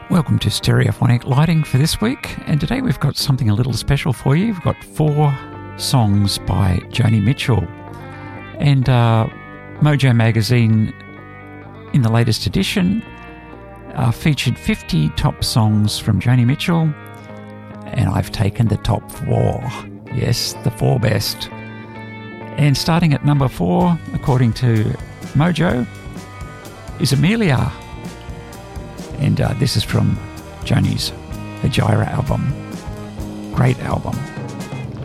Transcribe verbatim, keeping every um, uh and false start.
Welcome to Stereophonic Lighting for this week, and today we've got something a little special for you. We've got four songs by Joni Mitchell, and uh, Mojo Magazine in the latest edition uh, featured fifty top songs from Joni Mitchell, and I've taken the top four. Yes, the four best. And starting at number four, according to Mojo, is Amelia. And uh, this is from Joni's Hejira album. Great album.